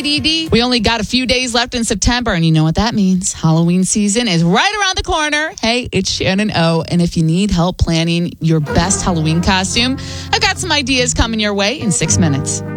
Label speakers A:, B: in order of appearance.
A: We only got a few days left in September, and you know what that means. Halloween season is right around the corner. Hey, it's Shannon O, and if you need help planning your best Halloween costume, I've got some ideas coming your way in 6 minutes.